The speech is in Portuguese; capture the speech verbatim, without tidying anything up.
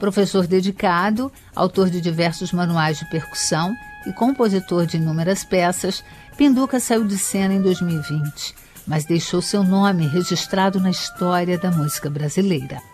Professor dedicado, autor de diversos manuais de percussão e compositor de inúmeras peças, Pinduca saiu de cena em dois mil e vinte, mas deixou seu nome registrado na história da música brasileira.